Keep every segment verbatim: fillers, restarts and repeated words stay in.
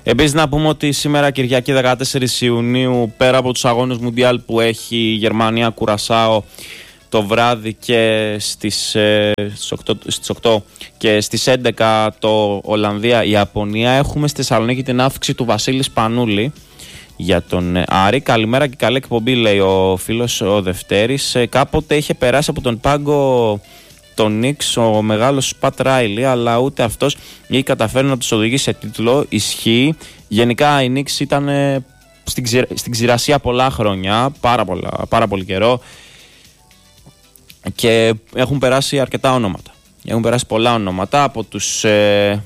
Επίσης να πούμε ότι σήμερα Κυριακή δεκατέσσερις Ιουνίου, πέρα από τους αγώνες Μουντιάλ που έχει η Γερμανία Κουρασάο το βράδυ και στις, ε, στις, οκτώ, στις οκτώ και στις έντεκα το Ολλανδία Ιαπωνία, έχουμε στη Θεσσαλονίκη την άφηξη του Βασίλη Σπανούλη για τον Άρη. Καλημέρα και καλή εκπομπή, λέει ο φίλος ο Δευτέρης. Ε, κάποτε είχε περάσει από τον πάγκο τον Νίξ ο μεγάλος Πατ Ράιλι, αλλά ούτε αυτός είχε καταφέρει να τους οδηγήσει σε τίτλο. Ισχύει. Γενικά η Νίξ ήταν ε, στην, ξηρ, στην ξηρασία πολλά χρόνια, πάρα, πολλά, πάρα πολύ καιρό, και έχουν περάσει αρκετά ονόματα. Έχουν περάσει πολλά ονόματα από τους ε,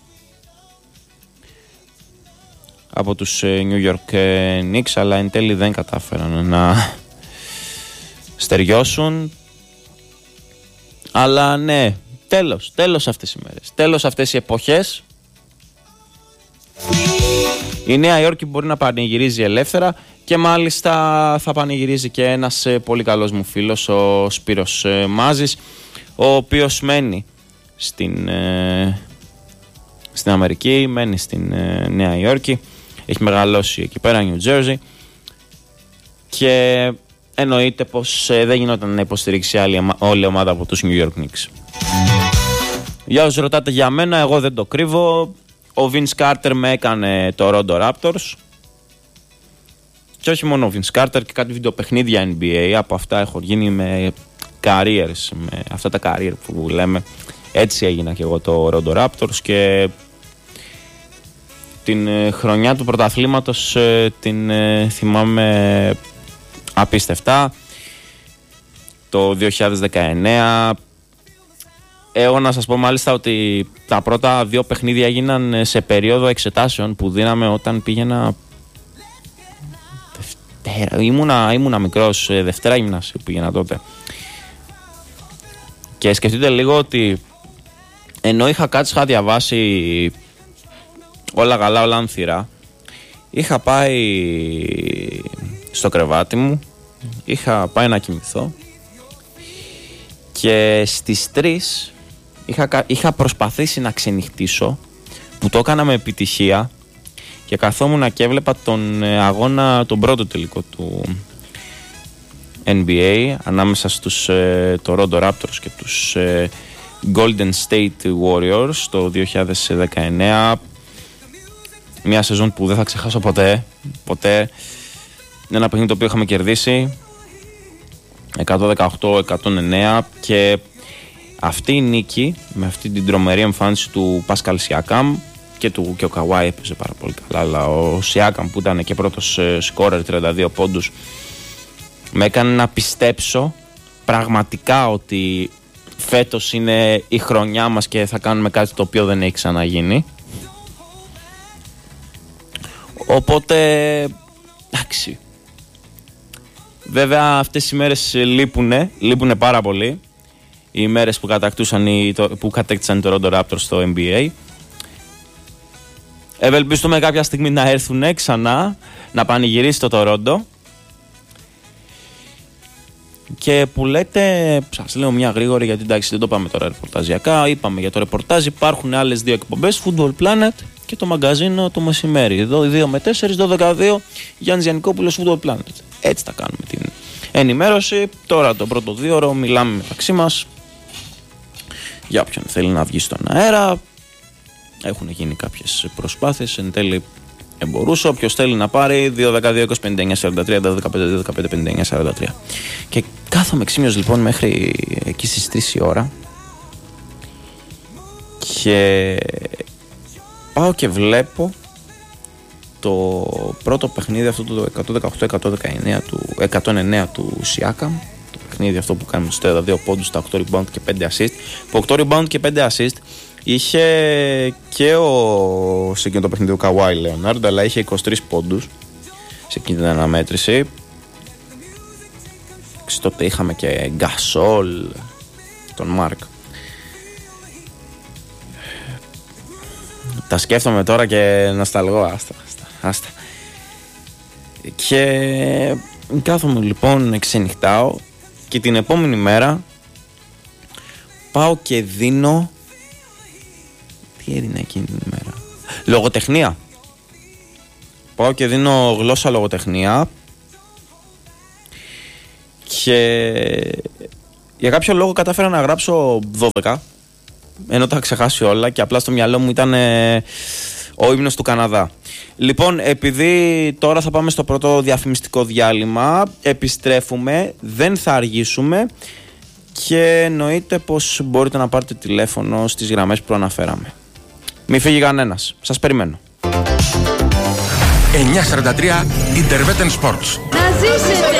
από τους ε, New York ε, Knicks, αλλά εν τέλει δεν κατάφεραν να στεριώσουν. Αλλά ναι, τέλος, τέλος αυτές οι μέρες, τέλος αυτές οι εποχές. Η Νέα Υόρκη μπορεί να πανηγυρίζει ελεύθερα και μάλιστα θα πανηγυρίζει και ένας ε, πολύ καλός μου φίλος, ο Σπύρος ε, Μάζης, ο οποίος μένει στην, ε, στην Αμερική, μένει στην ε, Νέα Υόρκη, έχει μεγαλώσει εκεί πέρα, New Jersey, και εννοείται πως ε, δεν γινόταν να υποστηρίξει άλλη, όλη η ομάδα από τους New York Knicks. Για όσους ρωτάτε για μένα, εγώ δεν το κρύβω. Ο Vince Carter με έκανε το Rondo Raptors. Και όχι μόνο ο Vince Carter, και κάτι βιντεοπαιχνίδια N B A. Από αυτά έχω γίνει με careers, με αυτά τα career που λέμε. Έτσι έγινα και εγώ το Rondo Raptors, και την χρονιά του πρωταθλήματος την θυμάμαι απίστευτα. Το δύο χιλιάδες δεκαεννέα. Εγώ να σας πω μάλιστα ότι τα πρώτα δύο παιχνίδια έγιναν σε περίοδο εξετάσεων που δίναμε όταν πήγαινα Δευτέρα. Ήμουνα, ήμουνα μικρός, Δευτέρα γυμνάσιο πήγαινα τότε. Και σκεφτείτε λίγο ότι ενώ είχα κάτσει, είχα διαβάσει όλα καλά, όλα ανθυρά, είχα πάει στο κρεβάτι μου, είχα πάει να κοιμηθώ, και στις τρεις είχα, είχα προσπαθήσει να ξενυχτήσω, που το έκανα με επιτυχία, και καθόμουν και έβλεπα τον αγώνα, τον πρώτο τελικό του N B A ανάμεσα στους ε, Toronto Raptors και τους ε, Golden State Warriors το δύο χιλιάδες δεκαεννέα. Μια σεζόν που δεν θα ξεχάσω ποτέ, ποτέ. Ένα παιχνίδι το οποίο είχαμε κερδίσει εκατόν δεκαοκτώ εκατόν εννέα, και αυτή η νίκη με αυτή την τρομερή εμφάνιση του Pascal Siakam, και, του, και ο Kawhi έπαιζε πάρα πολύ καλά, αλλά ο Siakam που ήταν και πρώτος σκόρερ, τριάντα δύο πόντους, με έκανε να πιστέψω πραγματικά ότι φέτος είναι η χρονιά μας και θα κάνουμε κάτι το οποίο δεν έχει ξαναγίνει. Οπότε εντάξει, βέβαια αυτές οι μέρες λείπουνε, λείπουνε πάρα πολύ, οι μέρες που, κατακτούσαν οι, που κατέκτησαν το Toronto Raptors στο N B A. Ευελπιστούμε κάποια στιγμή να έρθουν ξανά, να πανηγυρίσει το Toronto. Και που λέτε, σας λέω μια γρήγορη, γιατί εντάξει δεν το πάμε τώρα ρεπορταζιακά. Είπαμε για το ρεπορτάζ, υπάρχουν άλλες δύο εκπομπές, Football Planet και το μαγκαζίνο το μεσημέρι. Εδώ δύο με τέσσερα, δώδεκα δύο, Γιάννης Γιαννικόπουλος, Football Planet. Έτσι θα κάνουμε την ενημέρωση. Τώρα το πρώτο δύο ώρο μιλάμε μεταξύ μας για όποιον θέλει να βγει στον αέρα. Έχουν γίνει κάποιες προσπάθειες, εν τέλει εμπορούσε. Όποιος θέλει να πάρει δύο δέκα δύο είκοσι πενήντα εννιά σαράντα τρία, δύο δεκαπέντε δύο δεκαπέντε πενήντα εννιά σαράντα τρία. Και κάθομαι ξύμιος λοιπόν μέχρι εκεί στις τρεις η ώρα, και πάω και βλέπω το πρώτο παιχνίδι αυτό, το εκατόν δεκαοκτώ εκατόν δεκαεννέα του, εκατόν εννέα του Siakam, το παιχνίδι αυτό που κάνουμε στους τριάντα δύο πόντους, τα οκτώ rebound και πέντε assist, που οκτώ rebound και πέντε assist είχε και ο, σε εκείνο το παιχνίδι ο Kawhi Leonard, αλλά είχε είκοσι τρεις πόντους σε εκείνη την αναμέτρηση. Τότε είχαμε και Gasol, τον Mark. Τα σκέφτομαι τώρα και νοσταλγώ, άστα, άστα, άστα. Και κάθομαι λοιπόν, ξενυχτάω, και την επόμενη μέρα πάω και δίνω. Τι έδινα εκείνη την ημέρα? Λογοτεχνία. Πάω και δίνω γλώσσα λογοτεχνία και για κάποιο λόγο κατάφερα να γράψω δώδεκα, ενώ τα είχα ξεχάσει όλα και απλά στο μυαλό μου ήταν ε, ο ύμνος του Καναδά. Λοιπόν, επειδή τώρα θα πάμε στο πρώτο διαφημιστικό διάλειμμα, επιστρέφουμε, δεν θα αργήσουμε και εννοείται πως μπορείτε να πάρετε τηλέφωνο στις γραμμές που αναφέραμε. Μη φύγει κανένας, σας περιμένω. εννιακόσια σαράντα τρία Interwetten Sports. Να ζήσετε!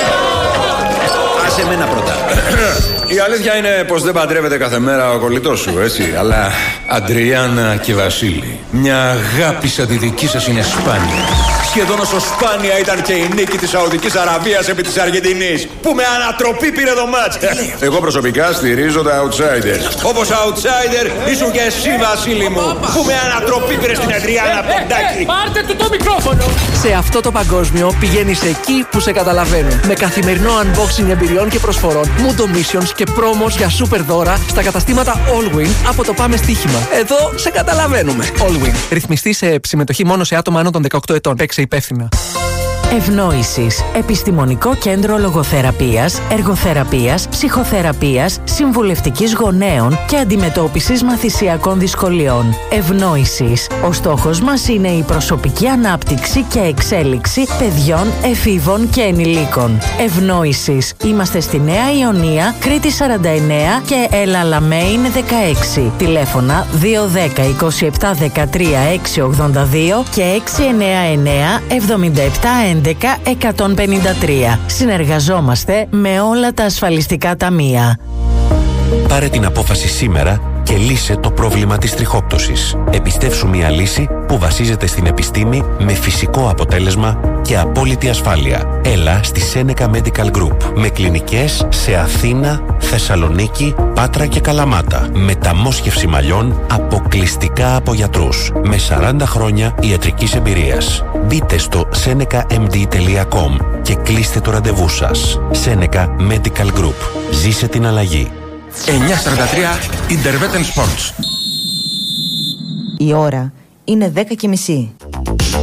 Άσε εμένα πρώτα. Η αλήθεια είναι πως δεν παντρεύεται κάθε μέρα ο κολλητός σου, έτσι. Αλλά Αντριάννα και Βασίλη, μια αγάπη σαν τη δική σας είναι σπάνια. Σχεδόν όσο σπάνια ήταν και η νίκη της Σαουδικής Αραβίας επί της Αργεντινής, που με ανατροπή πήρε το μάτς. Εγώ προσωπικά στηρίζω τα outsiders. Όπως outsider ήσουν και εσύ, Βασίλη μου, που με ανατροπή πήρε στην Αντριάννα Ποντάκη. Πάρτε του το μικρόφωνο! Σε αυτό το παγκόσμιο πηγαίνεις εκεί που σε καταλαβαίνουν. Με καθημερινό unboxing εμπειριών και προσφορών, Mundo Missions και πρόμος για super δώρα στα καταστήματα Allwin από το Πάμε Στοίχημα. Εδώ σε καταλαβαίνουμε. Allwin. Ρυθμιστή σε συμμετοχή μόνο σε άτομα άνω των δεκαοκτώ ετών. Παίξε υπεύθυνα. Ευνόησης. Επιστημονικό κέντρο λογοθεραπείας, εργοθεραπείας, ψυχοθεραπείας, συμβουλευτικής γονέων και αντιμετώπισης μαθησιακών δυσκολιών. Ευνόησης. Ο στόχος μας είναι η προσωπική ανάπτυξη και εξέλιξη παιδιών, εφήβων και ενηλίκων. Ευνόησης. Είμαστε στη Νέα Ιωνία, Κρήτη σαράντα εννέα και Έλα Λαμέιν δεκαέξι. Τηλέφωνα δύο ένα μηδέν είκοσι επτά δεκατρία έξι ογδόντα δύο και έξι εννέα εννέα εβδομήντα επτά έντεκα εκατόν πενήντα τρία. Συνεργαζόμαστε με όλα τα ασφαλιστικά ταμεία. Πάρε την απόφαση σήμερα και λύσε το πρόβλημα της τριχόπτωσης. Επιστεύσου μια λύση που βασίζεται στην επιστήμη με φυσικό αποτέλεσμα και απόλυτη ασφάλεια. Έλα στη Seneca Medical Group με κλινικές σε Αθήνα, Θεσσαλονίκη, Πάτρα και Καλαμάτα. Μεταμόσχευση μαλλιών αποκλειστικά από γιατρούς με σαράντα χρόνια ιατρικής εμπειρίας. Μπείτε στο seneca m d τελεία com και κλείστε το ραντεβού σας. Seneca Medical Group. Ζήσε την αλλαγή. εννιακόσια σαράντα τρία Interwetten Sports. Η ώρα είναι δέκα και μισή.